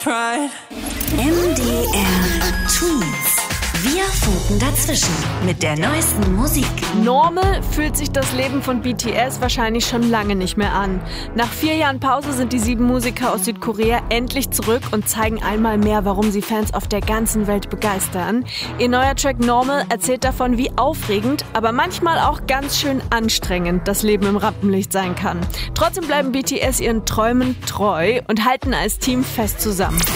MDR Twins. Wir funken dazwischen mit der neuesten Musik. Normal fühlt sich das Leben von BTS wahrscheinlich schon lange nicht mehr an. Nach 4 Jahren Pause sind die 7 Musiker aus Südkorea endlich zurück und zeigen einmal mehr, warum sie Fans auf der ganzen Welt begeistern. Ihr neuer Track Normal erzählt davon, wie aufregend, aber manchmal auch ganz schön anstrengend das Leben im Rampenlicht sein kann. Trotzdem bleiben BTS ihren Träumen treu und halten als Team fest zusammen.